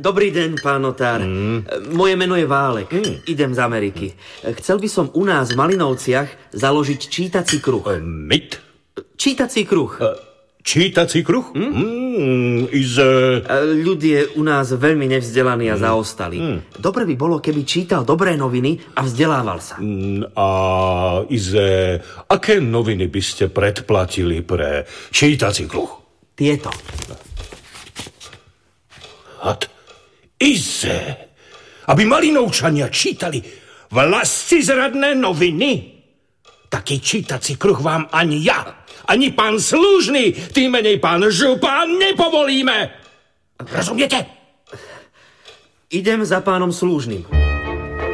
Dobrý deň, pán notár. Moje meno je Válek. Idem z Ameriky. Chcel by som u nás v Malinovciach založiť čítací kruh. Mit? Čítací kruh. Čítací kruh? Ľud je u nás veľmi nevzdelaný a zaostalý. Dobre by bolo, keby čítal dobré noviny a vzdelával sa. Aké noviny by ste predplatili pre čítací kruh? Tieto. Aby Malinovčania čítali vlastizradné noviny? Taký čítací kruh vám ani ja, ani pán Služný, tým menej pán župán nepovolíme. Rozumiete? Idem za pánom Služným.